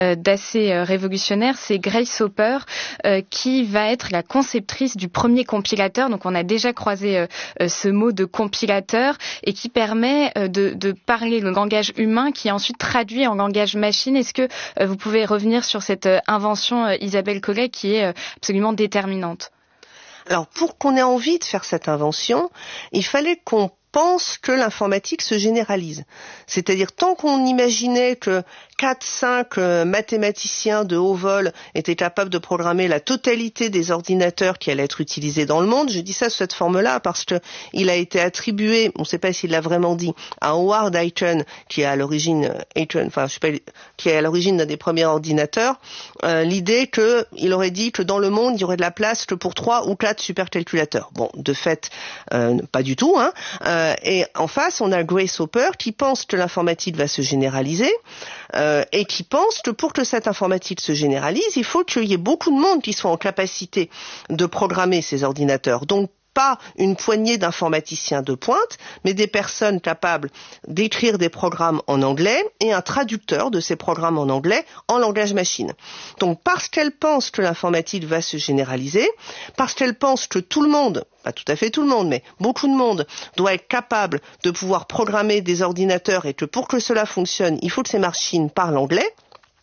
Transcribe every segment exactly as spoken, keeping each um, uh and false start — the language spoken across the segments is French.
d'assez révolutionnaire, c'est Grace Hopper euh, qui va être la conceptrice du premier compilateur. Donc on a déjà croisé euh, ce mot de compilateur et qui permet euh, de, de parler le langage humain qui est ensuite traduit en langage machine. Est-ce que euh, vous pouvez revenir sur cette euh, invention, euh, Isabelle Collet, qui est euh, absolument déterminante? Alors pour qu'on ait envie de faire cette invention, il fallait qu'on pense que l'informatique se généralise. C'est-à-dire tant qu'on imaginait que quatre cinq euh, mathématiciens de haut vol étaient capables de programmer la totalité des ordinateurs qui allaient être utilisés dans le monde, je dis ça sous cette forme-là parce que il a été attribué, on ne sait pas s'il l'a vraiment dit, à Howard Ayton, qui est à l'origine, Ayton, enfin je sais pas, qui est à l'origine d'un des premiers ordinateurs, euh, l'idée que il aurait dit que dans le monde il y aurait de la place que pour trois ou quatre supercalculateurs. Bon, de fait, euh, pas du tout, hein. Euh, Et en face, on a Grace Hopper qui pense que l'informatique va se généraliser euh, et qui pense que pour que cette informatique se généralise, il faut qu'il y ait beaucoup de monde qui soit en capacité de programmer ces ordinateurs. Donc, pas une poignée d'informaticiens de pointe, mais des personnes capables d'écrire des programmes en anglais et un traducteur de ces programmes en anglais en langage machine. Donc parce qu'elle pense que l'informatique va se généraliser, parce qu'elle pense que tout le monde, pas tout à fait tout le monde, mais beaucoup de monde doit être capable de pouvoir programmer des ordinateurs et que pour que cela fonctionne, il faut que ces machines parlent anglais,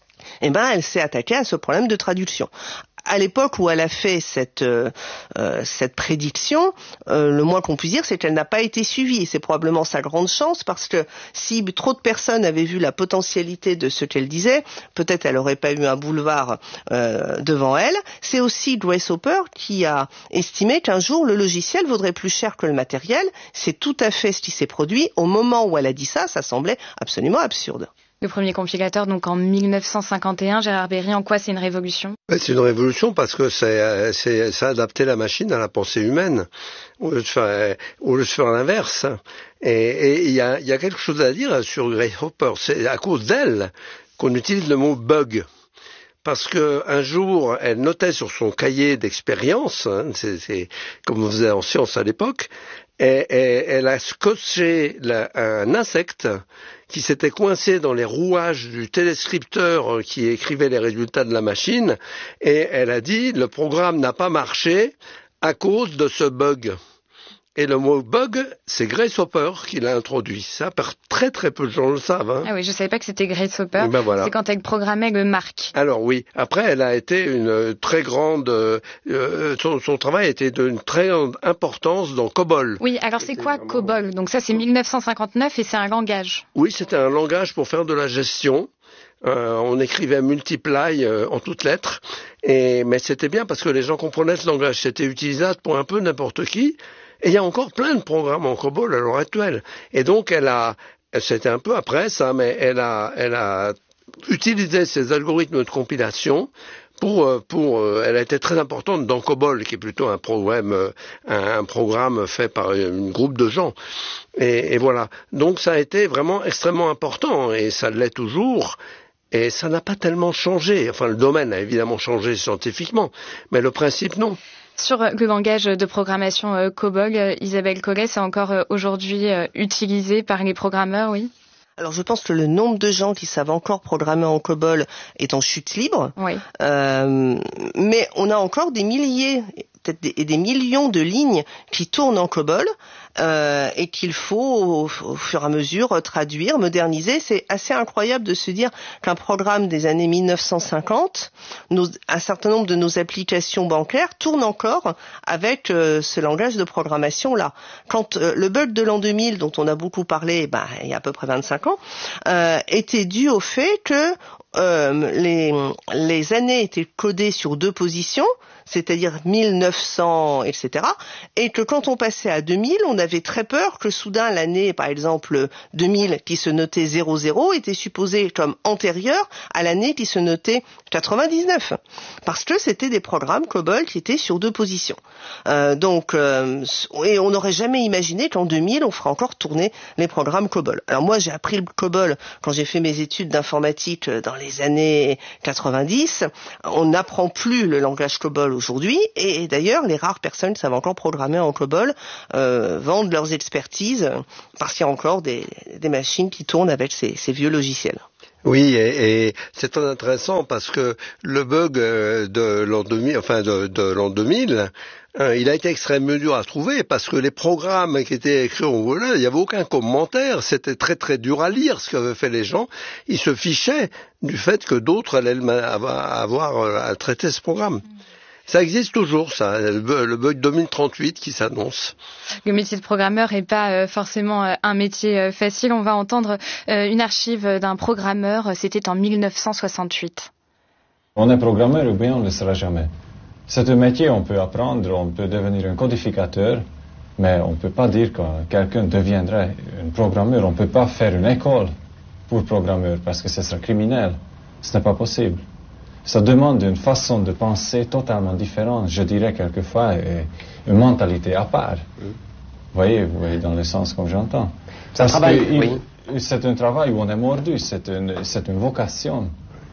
eh ben elle s'est attaquée à ce problème de traduction. À l'époque où elle a fait cette euh, euh, cette prédiction, euh, le moins qu'on puisse dire, c'est qu'elle n'a pas été suivie. Et c'est probablement sa grande chance parce que si trop de personnes avaient vu la potentialité de ce qu'elle disait, peut-être elle n'aurait pas eu un boulevard euh, devant elle. C'est aussi Grace Hopper qui a estimé qu'un jour le logiciel vaudrait plus cher que le matériel. C'est tout à fait ce qui s'est produit. Au moment où elle a dit ça, ça semblait absolument absurde. Le premier compilateur, donc en mille neuf cent cinquante et un, Gérard Berry, en quoi c'est une révolution? C'est une révolution parce que c'est, c'est, ça a adapté la machine à la pensée humaine, au lieu de faire, au lieu de faire l'inverse. Et il y a, y a quelque chose à dire sur Grace Hopper. C'est à cause d'elle qu'on utilise le mot bug. Parce que un jour, elle notait sur son cahier d'expérience, hein, c'est, c'est comme on faisait en sciences à l'époque, et, et elle a scotché la, un insecte qui s'était coincé dans les rouages du téléscripteur qui écrivait les résultats de la machine, et elle a dit le programme n'a pas marché à cause de ce bug. Et le mot bug, c'est Grace Hopper qui l'a introduit. Ça, très très peu de gens le savent. Hein. Ah oui, je savais pas que c'était Grace Hopper. Ben voilà. C'est quand elle programmait le Marc. Alors oui. Après, elle a été une très grande. Euh, son, son travail était d'une très grande importance dans COBOL. Oui. Alors c'est quoi vraiment... COBOL? Donc ça, c'est mille neuf cent cinquante-neuf et c'est un langage. Oui, c'était un langage pour faire de la gestion. Euh, on écrivait multiply euh, en toutes lettres, et mais c'était bien parce que les gens comprenaient ce langage. C'était utilisable pour un peu n'importe qui. Et il y a encore plein de programmes en COBOL à l'heure actuelle. Et donc, elle a, c'était un peu après ça, mais elle a, elle a utilisé ces algorithmes de compilation pour, pour, elle a été très importante dans COBOL, qui est plutôt un programme, un, un programme fait par un groupe de gens. Et, et voilà. Donc, ça a été vraiment extrêmement important, et ça l'est toujours. Et ça n'a pas tellement changé. Enfin, le domaine a évidemment changé scientifiquement, mais le principe, non. Sur le langage de programmation euh, COBOL, euh, Isabelle Collet, c'est encore euh, aujourd'hui euh, utilisé par les programmeurs, oui? Alors je pense que le nombre de gens qui savent encore programmer en COBOL est en chute libre. Oui. Euh, mais on a encore des milliers, peut-être des, des millions de lignes qui tournent en COBOL euh, et qu'il faut au, au fur et à mesure traduire, moderniser. C'est assez incroyable de se dire qu'un programme des années mille neuf cent cinquante, nos, un certain nombre de nos applications bancaires tournent encore avec euh, ce langage de programmation-là. Quand euh, le bug de l'an deux mille, dont on a beaucoup parlé, bah, il y a à peu près vingt-cinq ans, Euh, était dû au fait que euh, les, les années étaient codées sur deux positions, c'est-à-dire mille neuf cents, et cetera, et que quand on passait à deux mille, on avait très peur que soudain l'année, par exemple deux mille, qui se notait zéro zéro, était supposée comme antérieure à l'année qui se notait quatre-vingt-dix-neuf, parce que c'était des programmes COBOL qui étaient sur deux positions. Euh, donc, euh, et on n'aurait jamais imaginé qu'en deux mille, on ferait encore tourner les programmes COBOL. Alors moi, j'ai appris le COBOL quand j'ai fait mes études d'informatique dans les années quatre-vingt-dix. On n'apprend plus le langage COBOL aujourd'hui, et d'ailleurs, les rares personnes qui savent encore programmer en COBOL euh, vendent leurs expertises parce qu'il y a encore des, des machines qui tournent avec ces, ces vieux logiciels. Oui, et, et c'est très intéressant parce que le bug de l'an deux mille, enfin de, de l'an deux mille, euh, il a été extrêmement dur à trouver parce que les programmes qui étaient écrits en Golang, il n'y avait aucun commentaire, c'était très très dur à lire ce qu'avaient fait les gens. Ils se fichaient du fait que d'autres allaient avoir à traiter ce programme. Ça existe toujours, ça, le bug deux mille trente-huit qui s'annonce. Le métier de programmeur n'est pas euh, forcément euh, un métier euh, facile. On va entendre euh, une archive d'un programmeur, c'était en mille neuf cent soixante-huit. On est programmeur ou bien on ne le sera jamais. C'est un métier, on peut apprendre, on peut devenir un codificateur, mais on ne peut pas dire que quelqu'un deviendrait un programmeur. On ne peut pas faire une école pour programmeur parce que ce serait criminel. Ce n'est pas possible. Ça demande une façon de penser totalement différente, je dirais quelquefois, et une mentalité à part. Vous voyez, vous voyez dans le sens comme j'entends. C'est un travail, il, oui. C'est un travail où on est mordu, c'est une, c'est une vocation.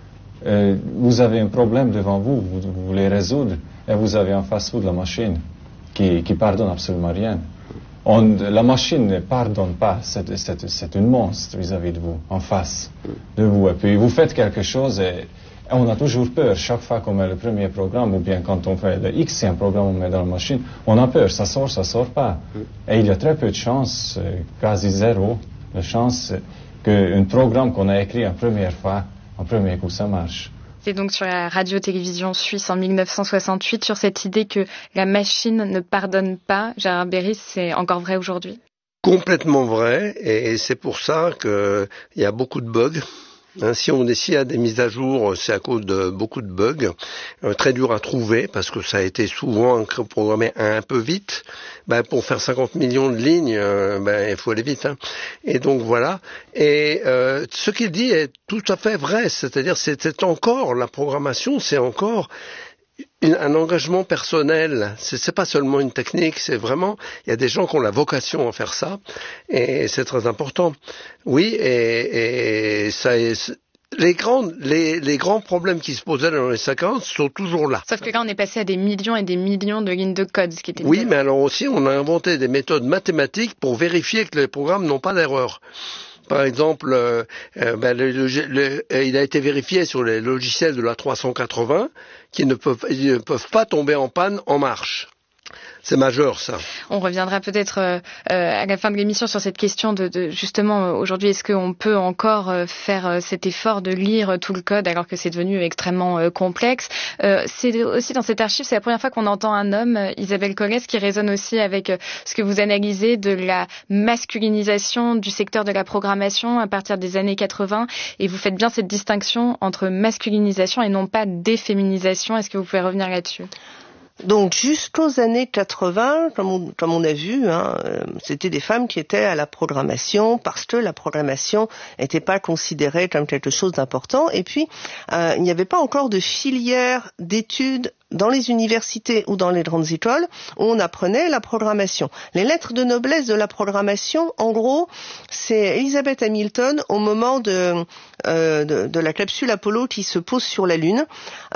Euh, vous avez un problème devant vous, vous, vous voulez résoudre, et vous avez en face vous de la machine qui, qui pardonne absolument rien. On, la machine ne pardonne pas, c'est, c'est, c'est une monstre vis-à-vis de vous, en face de vous. Et puis vous faites quelque chose et on a toujours peur, chaque fois qu'on met le premier programme, ou bien quand on fait le Xème programme, on met dans la machine, on a peur, ça sort, ça sort pas. Et il y a très peu de chance, quasi zéro, de chance qu'un programme qu'on a écrit en première fois, en premier coup, ça marche. C'est donc sur la radio-télévision suisse en mille neuf cent soixante-huit, sur cette idée que la machine ne pardonne pas. Gérard Béris, c'est encore vrai aujourd'hui? Complètement vrai, et c'est pour ça qu'il y a beaucoup de bugs. Hein, si on s'il y a des mises à jour, c'est à cause de beaucoup de bugs, euh, très dur à trouver parce que ça a été souvent programmé un peu vite. Ben, pour faire cinquante millions de lignes, euh, ben, il faut aller vite. Hein. Et donc voilà. Et euh, ce qu'il dit est tout à fait vrai, c'est-à-dire c'est, c'est encore la programmation, c'est encore Une, un engagement personnel, c'est, c'est pas seulement une technique, c'est vraiment, il y a des gens qui ont la vocation à faire ça, et c'est très important. Oui, et, et ça est, les grands, les, les grands problèmes qui se posaient dans les cinquante sont toujours là. Sauf que là, on est passé à des millions et des millions de lignes de code, ce qui était... Oui, mais alors aussi, on a inventé des méthodes mathématiques pour vérifier que les programmes n'ont pas d'erreur. Par exemple, euh, euh, ben, le, le, le, il a été vérifié sur les logiciels de la trois cent quatre-vingts qui ne peuvent, ils ne peuvent pas tomber en panne en marche. C'est majeur, ça. On reviendra peut-être euh, à la fin de l'émission sur cette question de, de justement, aujourd'hui, est-ce qu'on peut encore euh, faire euh, cet effort de lire tout le code alors que c'est devenu extrêmement euh, complexe. Euh, c'est aussi dans cette archive, c'est la première fois qu'on entend un homme, euh, Isabelle Colès, qui résonne aussi avec euh, ce que vous analysez de la masculinisation du secteur de la programmation à partir des années quatre-vingts. Et vous faites bien cette distinction entre masculinisation et non pas déféminisation. Est-ce que vous pouvez revenir là-dessus ? Donc jusqu'aux années quatre-vingts, comme on, comme on a vu, hein, euh, c'était des femmes qui étaient à la programmation parce que la programmation n'était pas considérée comme quelque chose d'important. Et puis, euh, il n'y avait pas encore de filière d'études dans les universités ou dans les grandes écoles où on apprenait la programmation. Les lettres de noblesse de la programmation, en gros, c'est Elizabeth Hamilton au moment de, euh, de, de la capsule Apollo qui se pose sur la Lune.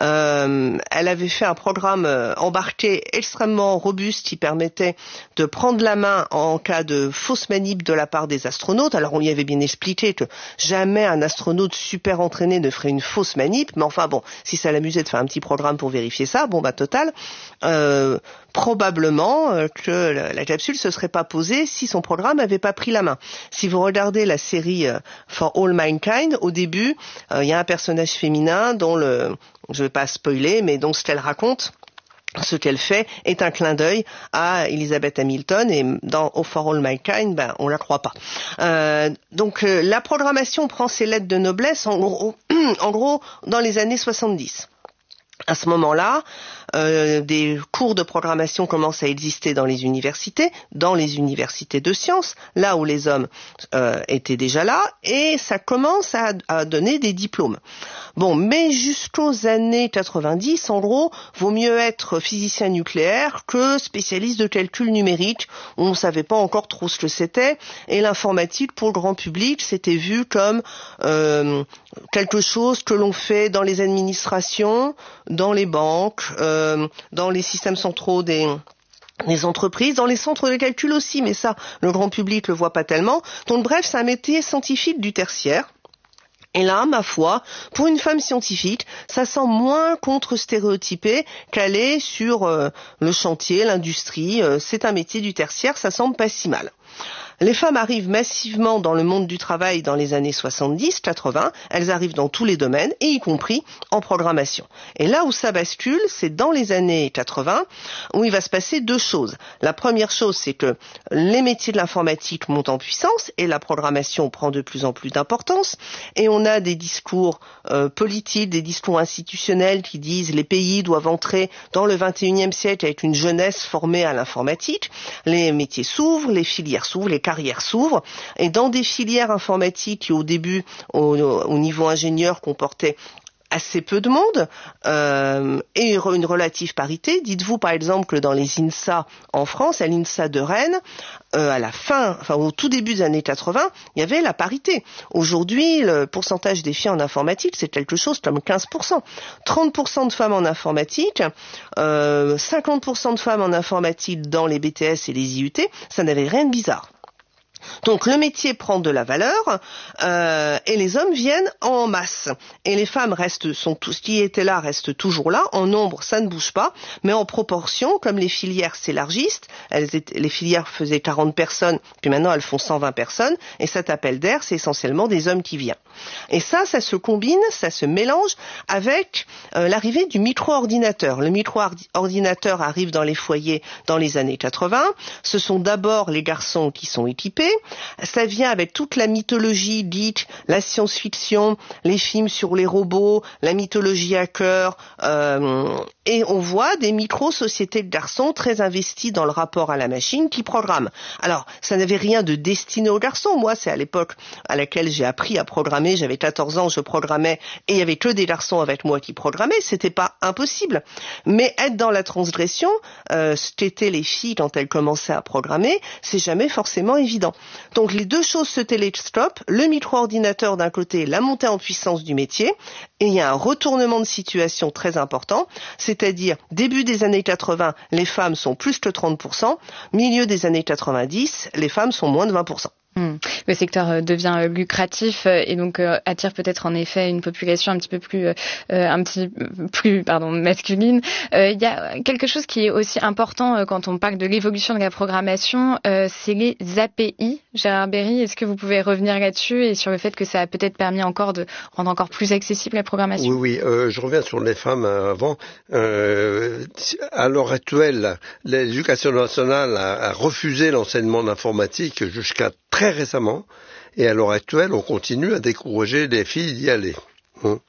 Euh, elle avait fait un programme embarqué extrêmement robuste qui permettait de prendre la main en cas de fausse manip de la part des astronautes. Alors on y avait bien expliqué que jamais un astronaute super entraîné ne ferait une fausse manip, mais enfin bon, si ça l'amusait de faire un petit programme pour vérifier ça, bon bah total, euh, probablement euh, que la, la capsule se serait pas posée si son programme avait pas pris la main. Si vous regardez la série euh, For All Mankind, au début, il euh, y a un personnage féminin dont le, je vais pas spoiler, mais dont ce qu'elle raconte, ce qu'elle fait est un clin d'œil à Elizabeth Hamilton, et dans Oh For All Mankind, ben on la croit pas. Euh, donc euh, la programmation prend ses lettres de noblesse en gros, en gros dans les années soixante-dix. À ce moment-là, euh, des cours de programmation commencent à exister dans les universités, dans les universités de sciences, là où les hommes euh, étaient déjà là, et ça commence à, à donner des diplômes. Bon, mais jusqu'aux années quatre-vingt-dix, en gros, vaut mieux être physicien nucléaire que spécialiste de calcul numérique. On ne savait pas encore trop ce que c'était, et l'informatique, pour le grand public, c'était vu comme euh, quelque chose que l'on fait dans les administrations, dans les banques, euh, dans les systèmes centraux des, des entreprises, dans les centres de calcul aussi, mais ça, le grand public le voit pas tellement. Donc bref, c'est un métier scientifique du tertiaire. Et là, ma foi, pour une femme scientifique, ça semble moins contre-stéréotypé qu'aller sur euh, le chantier, l'industrie. Euh, c'est un métier du tertiaire, ça semble pas si mal. Les femmes arrivent massivement dans le monde du travail dans les années soixante-dix quatre-vingts. Elles arrivent dans tous les domaines, et y compris en programmation. Et là où ça bascule, c'est dans les années quatre-vingts, où il va se passer deux choses. La première chose, c'est que les métiers de l'informatique montent en puissance, et la programmation prend de plus en plus d'importance. Et on a des discours euh, politiques, des discours institutionnels qui disent les pays doivent entrer dans le vingt et unième siècle avec une jeunesse formée à l'informatique. Les métiers s'ouvrent, les filières s'ouvrent, les carrières s'ouvrent, et dans des filières informatiques qui au début, au, au niveau ingénieur, comportaient assez peu de monde euh, et une relative parité. Dites-vous par exemple que dans les INSA en France, à l'INSA de Rennes, euh, à la fin, enfin au tout début des années quatre-vingts, il y avait la parité. Aujourd'hui, le pourcentage des filles en informatique, c'est quelque chose comme quinze pour cent. trente pour cent de femmes en informatique, euh, cinquante pour cent de femmes en informatique dans les B T S et les I U T, ça n'avait rien de bizarre. Donc le métier prend de la valeur euh, et les hommes viennent en masse. Et les femmes restent, sont tout ce qui était là reste toujours là. En nombre, ça ne bouge pas, mais en proportion, comme les filières s'élargissent, elles étaient, les filières faisaient quarante personnes, puis maintenant elles font cent vingt personnes. Et cet appel d'air, c'est essentiellement des hommes qui viennent. Et ça, ça se combine, ça se mélange avec euh, l'arrivée du micro-ordinateur. Le micro-ordinateur arrive dans les foyers dans les années quatre-vingts. Ce sont d'abord les garçons qui sont équipés. Ça vient avec toute la mythologie geek, la science-fiction, les films sur les robots, la mythologie hacker, euh, et on voit des micro-sociétés de garçons très investis dans le rapport à la machine qui programment. Alors, ça n'avait rien de destiné aux garçons. Moi, c'est à l'époque à laquelle j'ai appris à programmer. J'avais quatorze ans, je programmais, et il y avait que des garçons avec moi qui programmaient. C'était pas impossible. Mais être dans la transgression, euh, ce qu'étaient les filles quand elles commençaient à programmer, c'est jamais forcément évident. Donc les deux choses se télescopent, le micro-ordinateur d'un côté, la montée en puissance du métier, et il y a un retournement de situation très important, c'est-à-dire début des années quatre-vingts, les femmes sont plus que trente pour cent, milieu des années quatre-vingt-dix, les femmes sont moins de vingt pour cent. Mmh. Le secteur devient lucratif et donc euh, attire peut-être en effet une population un petit peu plus, euh, un petit plus, pardon, masculine. Euh, il y a quelque chose qui est aussi important euh, quand on parle de l'évolution de la programmation, euh, c'est les A P I. Gérard Berry, est-ce que vous pouvez revenir là-dessus et sur le fait que ça a peut-être permis encore de rendre encore plus accessible la programmation? Oui, oui. Euh, je reviens sur les femmes avant. Euh, à l'heure actuelle, l'éducation nationale a, a refusé l'enseignement d'informatique jusqu'à très récemment, et à l'heure actuelle, on continue à décourager les filles d'y aller, hein,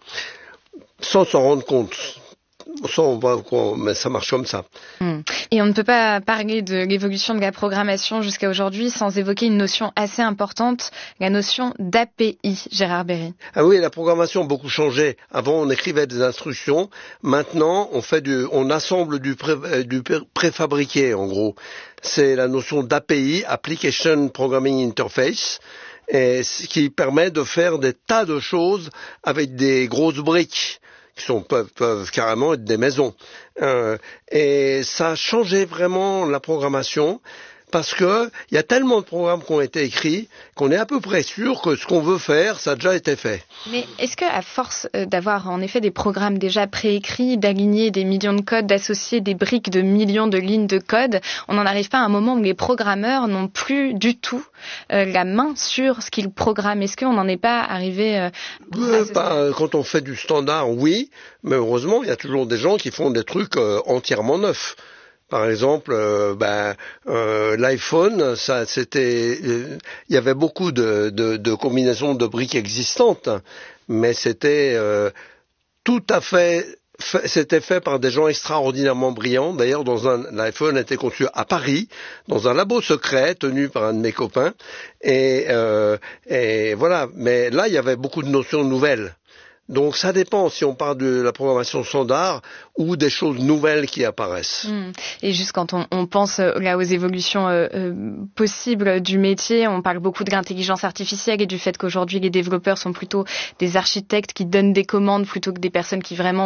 sans s'en rendre compte. Sans, mais ça marche comme ça. Mmh. Et on ne peut pas parler de l'évolution de la programmation jusqu'à aujourd'hui sans évoquer une notion assez importante, la notion d'A P I, Gérard Berry. Ah oui, la programmation a beaucoup changé. Avant, on écrivait des instructions. Maintenant, on fait du, on assemble du, pré, du préfabriqué, en gros. C'est la notion d'A P I, Application Programming Interface, et ce qui permet de faire des tas de choses avec des grosses briques qui sont, peuvent, peuvent carrément être des maisons. Euh, et ça a changé vraiment la programmation, parce que il y a tellement de programmes qui ont été écrits qu'on est à peu près sûr que ce qu'on veut faire, ça a déjà été fait. Mais est-ce que, à force d'avoir en effet des programmes déjà préécrits, d'aligner des millions de codes, d'associer des briques de millions de lignes de code, on n'en arrive pas à un moment où les programmeurs n'ont plus du tout euh, la main sur ce qu'ils programment? Est-ce qu'on n'en est pas arrivé euh, euh, bah, Quand on fait du standard, oui, mais heureusement, il y a toujours des gens qui font des trucs euh, entièrement neufs. Par exemple, euh, ben, euh, l'iPhone, ça, c'était, euh, il y avait beaucoup de, de, de combinaisons de briques existantes, mais c'était euh, tout à fait, fait, c'était fait par des gens extraordinairement brillants. D'ailleurs, dans un, l'iPhone a été conçu à Paris, dans un labo secret tenu par un de mes copains, et, euh, et voilà. Mais là, il y avait beaucoup de notions nouvelles. Donc ça dépend si on parle de la programmation standard ou des choses nouvelles qui apparaissent. Mmh. Et juste quand on, on pense là aux évolutions euh, euh, possibles du métier, on parle beaucoup de l'intelligence artificielle et du fait qu'aujourd'hui les développeurs sont plutôt des architectes qui donnent des commandes plutôt que des personnes qui vraiment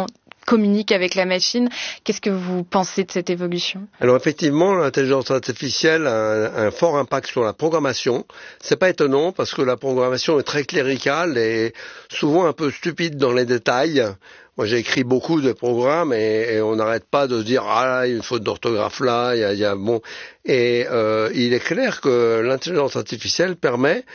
communique avec la machine. Qu'est-ce que vous pensez de cette évolution? Alors effectivement, l'intelligence artificielle a un, un fort impact sur la programmation. C'est pas étonnant parce que la programmation est très cléricale et souvent un peu stupide dans les détails. Moi, j'ai écrit beaucoup de programmes et, et on n'arrête pas de se dire ah là, il y a une faute d'orthographe là, il y a, il y a bon. Et euh, il est clair que l'intelligence artificielle permet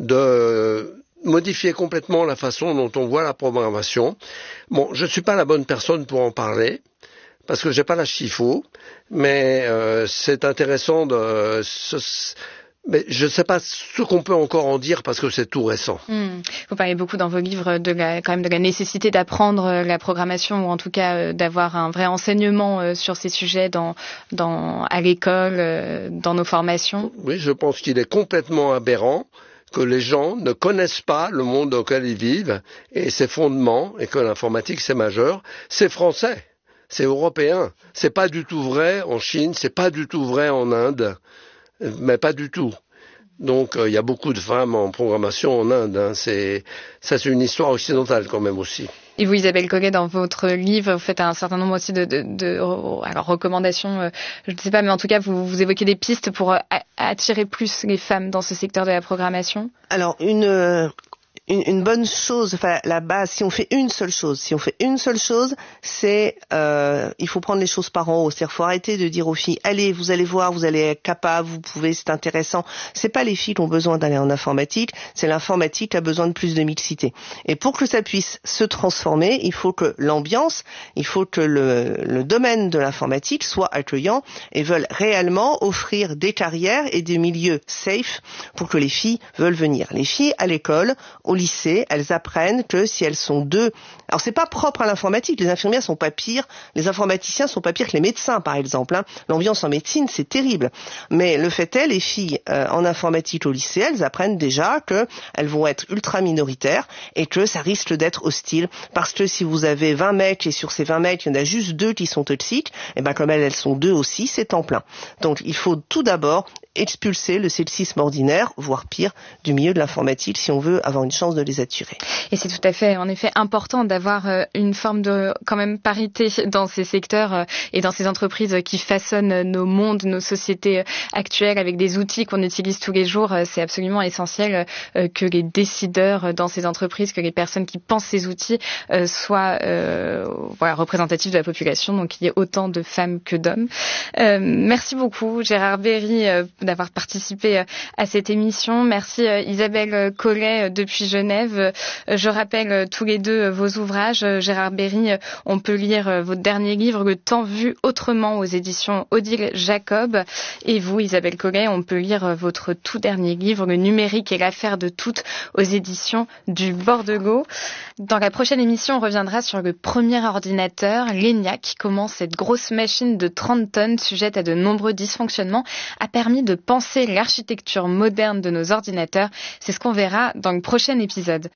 de modifier complètement la façon dont on voit la programmation. Bon, je ne suis pas la bonne personne pour en parler parce que j'ai pas l'âge qu'il faut, mais euh, c'est intéressant de. Ce, Mais je ne sais pas ce qu'on peut encore en dire parce que c'est tout récent. Mmh. Vous parlez beaucoup dans vos livres de la, quand même de la nécessité d'apprendre la programmation ou en tout cas euh, d'avoir un vrai enseignement euh, sur ces sujets dans, dans, à l'école, euh, dans nos formations. Oui, je pense qu'il est complètement aberrant que les gens ne connaissent pas le monde auquel ils vivent et ses fondements et que l'informatique c'est majeur. C'est français, c'est européen. C'est pas du tout vrai en Chine, c'est pas du tout vrai en Inde. Mais pas du tout. Donc il euh, y a beaucoup de femmes en programmation en Inde. Hein. C'est, ça c'est une histoire occidentale quand même aussi. Et vous, Isabelle Collet, dans votre livre, vous faites un certain nombre aussi de, de, de alors recommandations, euh, je ne sais pas, mais en tout cas, vous, vous évoquez des pistes pour euh, attirer plus les femmes dans ce secteur de la programmation. Alors une euh... Une, une bonne chose, enfin la base, si on fait une seule chose, si on fait une seule chose, c'est euh, il faut prendre les choses par en haut. C'est-à-dire faut arrêter de dire aux filles, allez, vous allez voir, vous allez être capable, vous pouvez, c'est intéressant. C'est pas les filles qui ont besoin d'aller en informatique, c'est l'informatique qui a besoin de plus de mixité. Et pour que ça puisse se transformer, il faut que l'ambiance, il faut que le, le domaine de l'informatique soit accueillant et veulent réellement offrir des carrières et des milieux safe pour que les filles veulent venir. Les filles à l'école, au lycée, elles apprennent que si elles sont deux, alors c'est pas propre à l'informatique, les infirmières sont pas pires, les informaticiens sont pas pires que les médecins par exemple, hein. L'ambiance en médecine c'est terrible, mais le fait est, les filles euh, en informatique au lycée, elles apprennent déjà que elles vont être ultra minoritaires et que ça risque d'être hostile, parce que si vous avez vingt mecs et sur ces vingt mecs il y en a juste deux qui sont toxiques, et ben comme elles, elles sont deux aussi, c'est en plein. Donc il faut tout d'abord expulser le sexisme ordinaire, voire pire, du milieu de l'informatique si on veut avoir une chance de les attirer. Et c'est tout à fait, en effet, important d'avoir euh, une forme de, quand même, parité dans ces secteurs euh, et dans ces entreprises qui façonnent nos mondes, nos sociétés euh, actuelles avec des outils qu'on utilise tous les jours. Euh, c'est absolument essentiel euh, que les décideurs dans ces entreprises, que les personnes qui pensent ces outils euh, soient euh, voilà, représentatifs de la population, donc qu'il y ait autant de femmes que d'hommes. Euh, merci beaucoup, Gérard Berry, euh, d'avoir participé à cette émission. Merci Isabelle Collet depuis Genève. Je rappelle tous les deux vos ouvrages. Gérard Berry, on peut lire votre dernier livre, Le temps vu autrement, aux éditions Odile Jacob. Et vous, Isabelle Collet, on peut lire votre tout dernier livre, Le numérique et l'affaire de toutes, aux éditions du Bordeaux. Dans la prochaine émission, on reviendra sur le premier ordinateur, l'ENIAC, comment cette grosse machine de trente tonnes, sujette à de nombreux dysfonctionnements, a permis de penser l'architecture moderne de nos ordinateurs. C'est ce qu'on verra dans le prochain épisode.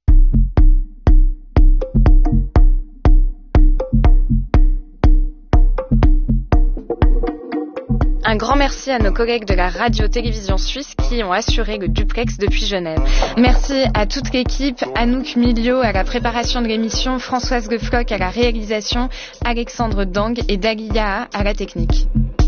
Un grand merci à nos collègues de la radio-télévision suisse qui ont assuré le duplex depuis Genève. Merci à toute l'équipe, Anouk Milio à la préparation de l'émission, Françoise Le Floch à la réalisation, Alexandre Dang et Dalia à la technique.